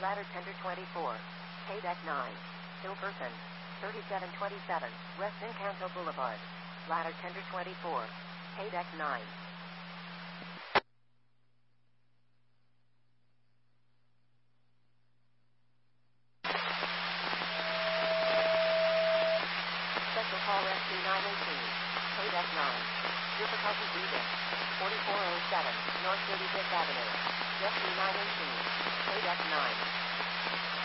Ladder tender 24. Pay deck 9. Hilperson. 3727. West Encanto Boulevard. Ladder tender 24. Pay deck 9. Special call rescue 918. Pay deck 9. Difficulty breathing. 4407. North 35th Avenue. Rescue 918. Pay deck 9.